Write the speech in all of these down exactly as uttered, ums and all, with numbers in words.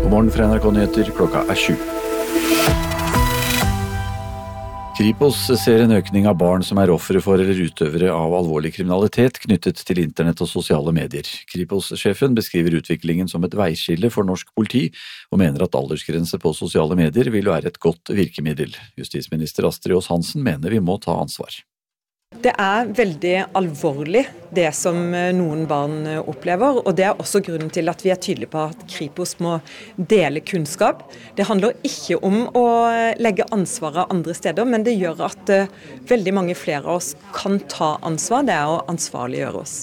God morgen fra N R K-nyheter, klokka er sju. Kripos ser en økning av barn som er offere for eller utøvere av alvorlig kriminalitet knyttet til internett og sosiale medier. Kripos-sjefen beskriver utviklingen som et veiskille for norsk politi, og mener at aldersgrense på sosiale medier vil være et godt virkemiddel. Justisminister Astrid Aas Hansen mener vi må ta ansvar. Det er veldig alvorlig det som noen barn opplever, og det er også grunnen til at vi er tydelige på at Kripos må dele kunnskap. Det handler ikke om å legge ansvaret andre steder, men det gjør at veldig mange flere av oss kan ta ansvar, det er å ansvarliggjøre oss.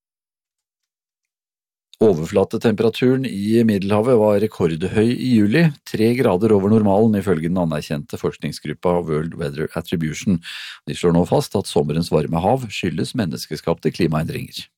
Overflatetemperaturen i Middelhavet var rekordhøy i juli, tre grader over normalen ifølge den anerkjente forskningsgruppa World Weather Attribution. De slår nå fast at sommerens varme hav skyldes menneskeskapte klimaendringer.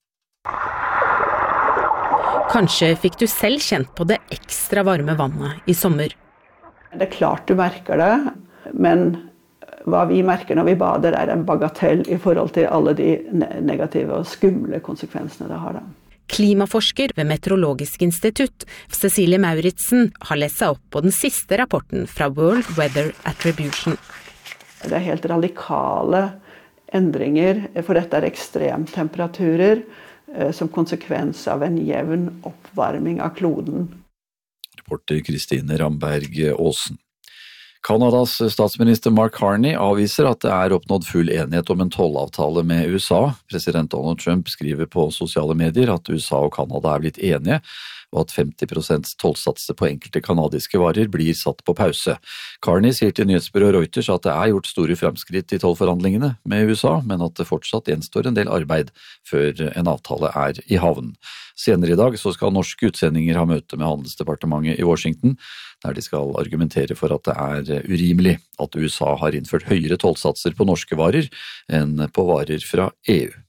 Kanskje fikk du selv kjent på det ekstra varme vannet i sommer. Det er klart du merker det, men hva vi merker når vi bader er en bagatell i forhold til alle de negative og skumle konsekvensene det har da. Klimaforsker ved Meteorologisk institutt, Cecilie Mauritsen, har lest seg opp på den siste rapporten fra World Weather Attribution. Det er helt radikale endringer, for dette er ekstremtemperaturer som konsekvens av en jevn oppvarming av kloden. Reporter Kristine Ramberg Aasen. Kanadas statsminister Mark Carney avviser at det er oppnådd full enighet om en tollavtale med U S A. President Donald Trump skriver på sosiale medier at U S A og Kanada er blitt enige, og at femti prosent tollsatser på enkelte kanadiske varer blir satt på pause. Carney sier til nyhetsbyrået Reuters at det er gjort store fremskritt i tollforhandlingene med U S A, men at det fortsatt gjenstår en del arbeid før en avtale er i havn. Senere i dag så skal norske utsendinger ha møte med Handelsdepartementet i Washington, der de skal argumentere for at det er urimelig at U S A har innført høyere tollsatser på norske varer enn på varer fra E U.